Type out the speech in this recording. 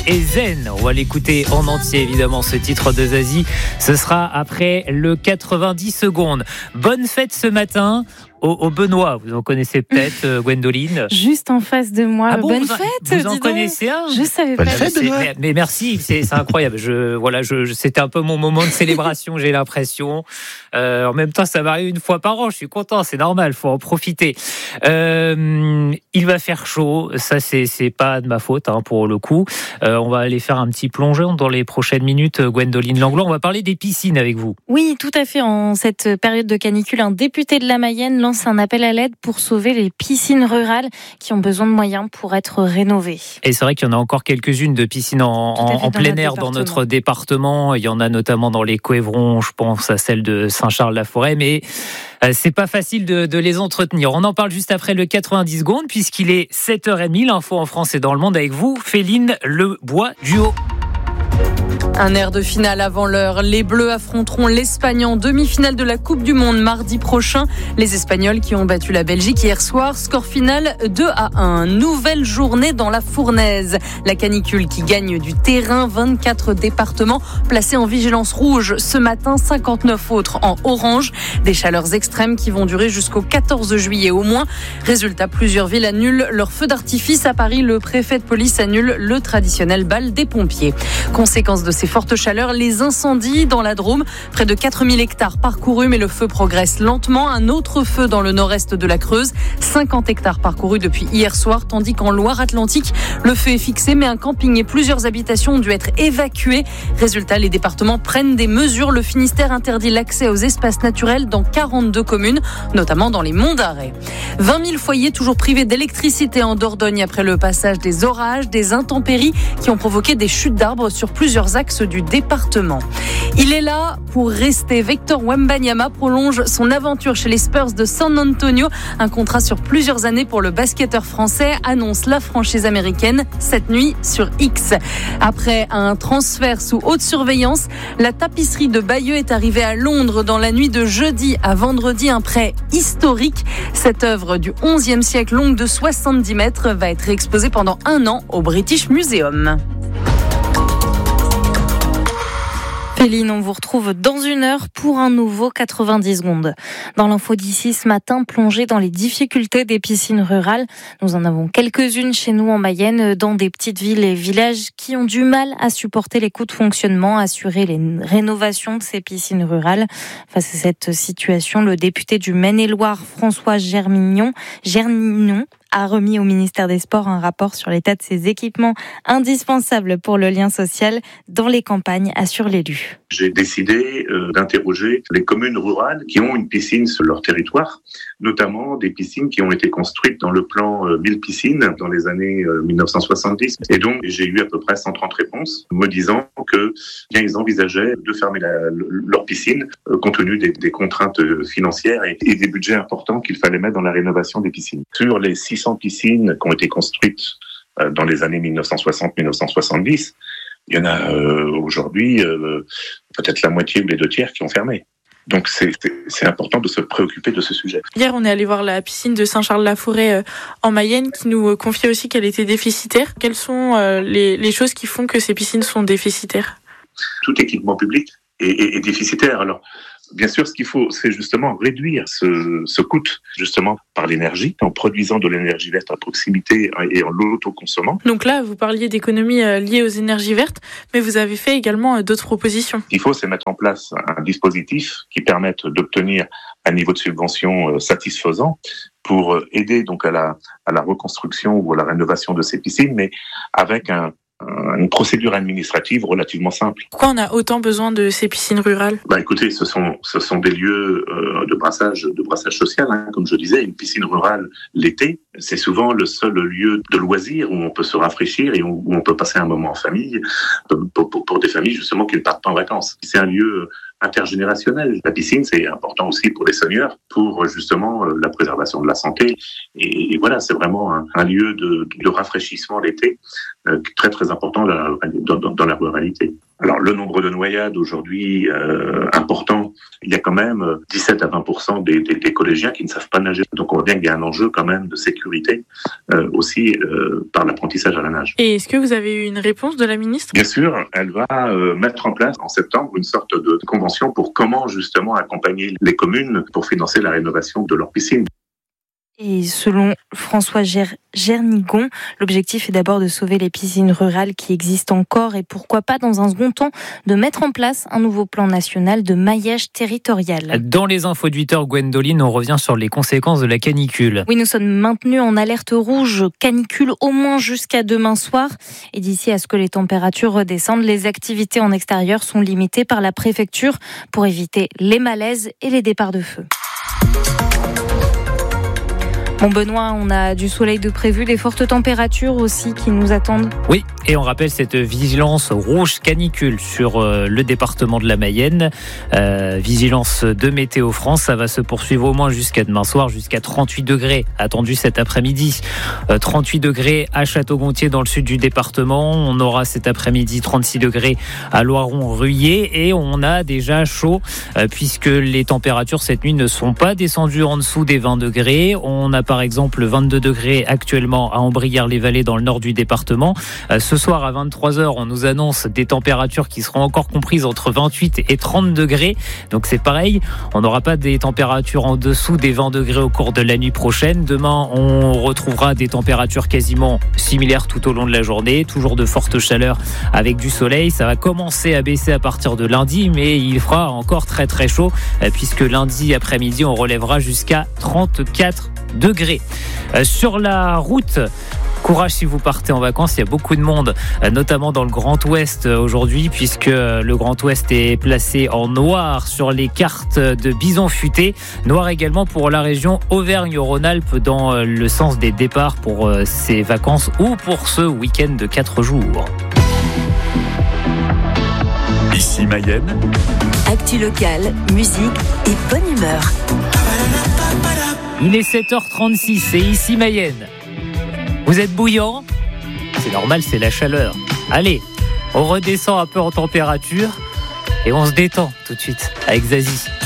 et Zen. On va l'écouter en entier, évidemment, ce titre de Zazie. Ce sera après le 90 secondes. Bonne fête ce matin au Benoît. Vous en connaissez peut-être, Gwendoline. Juste en face de moi. Bonne fête. Vous en connaissez un? Je savais pas. Mais merci, c'est incroyable. C'était un peu mon moment de célébration, j'ai l'impression. En même temps, ça m'arrive une fois par an. Je suis content, c'est normal, faut en profiter. Il va faire chaud, ça c'est pas de ma faute pour le coup. On va aller faire un petit plongeon dans les prochaines minutes, Gwendoline Langlois. On va parler des piscines avec vous. Oui, tout à fait. En cette période de canicule, un député de la Mayenne lance un appel à l'aide pour sauver les piscines rurales qui ont besoin de moyens pour être rénovées. Et c'est vrai qu'il y en a encore quelques-unes de piscines en plein air dans notre département. Il y en a notamment dans les Couévrons, je pense à celle de Saint-Charles-la-Forêt, mais c'est pas facile de les entretenir. On en parle juste après le 90 secondes, puisqu'il est 7h30, l'info en France et dans le monde avec vous, Féline Lebois Duo. Un air de finale avant l'heure. Les Bleus affronteront l'Espagne en demi-finale de la Coupe du Monde mardi prochain. Les Espagnols qui ont battu la Belgique hier soir. Score final 2-1. Nouvelle journée dans la fournaise. La canicule qui gagne du terrain. 24 départements placés en vigilance rouge. Ce matin, 59 autres en orange. Des chaleurs extrêmes qui vont durer jusqu'au 14 juillet au moins. Résultat, plusieurs villes annulent leur feu d'artifice. À Paris, le préfet de police annule le traditionnel bal des pompiers. Conséquence de ces fortes chaleurs, les incendies dans la Drôme. Près de 4000 hectares parcourus, mais le feu progresse lentement. Un autre feu dans le nord-est de la Creuse. 50 hectares parcourus depuis hier soir, tandis qu'en Loire-Atlantique, le feu est fixé, mais un camping et plusieurs habitations ont dû être évacués. Résultat, les départements prennent des mesures. Le Finistère interdit l'accès aux espaces naturels dans 42 communes, notamment dans les Monts d'Arrée. 20 000 foyers toujours privés d'électricité en Dordogne après le passage des orages, des intempéries qui ont provoqué des chutes d'arbres sur plusieurs axes du département. Il est là pour rester. Victor Wembanyama prolonge son aventure chez les Spurs de San Antonio. Un contrat sur plusieurs années pour le basketteur français, annonce la franchise américaine cette nuit sur X. Après un transfert sous haute surveillance, la tapisserie de Bayeux est arrivée à Londres dans la nuit de jeudi à vendredi. Un prêt historique. Cette œuvre du XIe siècle, longue de 70 mètres, va être exposée pendant 1 an au British Museum. Féline, on vous retrouve dans 1 heure pour un nouveau 90 secondes. Dans l'info d'ici ce matin, plongée dans les difficultés des piscines rurales. Nous en avons quelques-unes chez nous en Mayenne, dans des petites villes et villages qui ont du mal à supporter les coûts de fonctionnement, assurer les rénovations de ces piscines rurales. Face à cette situation, le député du Maine-et-Loire, François Germignon, a remis au ministère des Sports un rapport sur l'état de ces équipements indispensables pour le lien social dans les campagnes, assure l'élu. J'ai décidé d'interroger les communes rurales qui ont une piscine sur leur territoire, notamment des piscines qui ont été construites dans le plan 1000 piscines dans les années 1970. Et donc, j'ai eu à peu près 130 réponses me disant que bien ils envisageaient de fermer leur piscine compte tenu des contraintes financières et des budgets importants qu'il fallait mettre dans la rénovation des piscines. Sur les 600 piscines qui ont été construites dans les années 1960-1970, il y en a aujourd'hui peut-être la moitié ou les 2/3 qui ont fermé. Donc c'est important de se préoccuper de ce sujet. Hier, on est allé voir la piscine de Saint-Charles-la-Forêt en Mayenne qui nous confiait aussi qu'elle était déficitaire. Quelles sont les choses qui font que ces piscines sont déficitaires ? Tout équipement public est déficitaire. Alors, bien sûr, ce qu'il faut, c'est justement réduire ce coût, justement, par l'énergie, en produisant de l'énergie verte à proximité et en l'autoconsommant. Donc là, vous parliez d'économies liées aux énergies vertes, mais vous avez fait également d'autres propositions. Ce qu'il faut, c'est mettre en place un dispositif qui permette d'obtenir un niveau de subvention satisfaisant pour aider donc à la reconstruction ou à la rénovation de ces piscines, mais avec une procédure administrative relativement simple. Pourquoi on a autant besoin de ces piscines rurales ? Écoutez, ce sont des lieux de brassage social, comme je disais. Une piscine rurale l'été, c'est souvent le seul lieu de loisir où on peut se rafraîchir et où on peut passer un moment en famille, pour des familles justement qui ne partent pas en vacances. C'est un lieu intergénérationnel. La piscine, c'est important aussi pour les seniors, pour justement la préservation de la santé. Et voilà, c'est vraiment un lieu de rafraîchissement l'été, très très important dans la ruralité. Alors, le nombre de noyades aujourd'hui, important, il y a quand même 17 à 20% des collégiens qui ne savent pas nager. Donc, on voit bien qu'il y a un enjeu quand même de sécurité, aussi par l'apprentissage à la nage. Et est-ce que vous avez eu une réponse de la ministre ? Bien sûr, elle va mettre en place en septembre une sorte de convention pour comment justement accompagner les communes pour financer la rénovation de leurs piscines. Et selon François Gernigon, l'objectif est d'abord de sauver les piscines rurales qui existent encore et pourquoi pas dans un second temps de mettre en place un nouveau plan national de maillage territorial. Dans les infos de 8h, Gwendoline, on revient sur les conséquences de la canicule. Oui, nous sommes maintenus en alerte rouge canicule au moins jusqu'à demain soir. Et d'ici à ce que les températures redescendent, les activités en extérieur sont limitées par la préfecture pour éviter les malaises et les départs de feu. Bon Benoît, on a du soleil de prévu, des fortes températures aussi qui nous attendent. Oui, et on rappelle cette vigilance rouge canicule sur le département de la Mayenne. Vigilance de Météo France, ça va se poursuivre au moins jusqu'à demain soir, jusqu'à 38 degrés attendu cet après-midi. 38 degrés à Château-Gontier dans le sud du département. On aura cet après-midi 36 degrés à Loiron-Ruillé et on a déjà chaud puisque les températures cette nuit ne sont pas descendues en dessous des 20 degrés. On a par exemple 22 degrés actuellement à Ambrières-les-Vallées dans le nord du département. Ce soir à 23h, on nous annonce des températures qui seront encore comprises entre 28 et 30 degrés. Donc c'est pareil, on n'aura pas des températures en dessous des 20 degrés au cours de la nuit prochaine. Demain, on retrouvera des températures quasiment similaires tout au long de la journée. Toujours de fortes chaleurs avec du soleil. Ça va commencer à baisser à partir de lundi, mais il fera encore très très chaud puisque lundi après-midi, on relèvera jusqu'à 34 degrés. Sur la route, courage si vous partez en vacances, il y a beaucoup de monde, notamment dans le Grand Ouest aujourd'hui, puisque le Grand Ouest est placé en noir sur les cartes de Bison Futé. Noir également pour la région Auvergne-Rhône-Alpes dans le sens des départs pour ces vacances ou pour ce week-end de 4 jours. Ici Mayenne. Actu locale, musique et bonne humeur. Il est 7h36 et ici Mayenne. Vous êtes bouillant ? C'est normal, c'est la chaleur. Allez, on redescend un peu en température et on se détend tout de suite avec Zazie.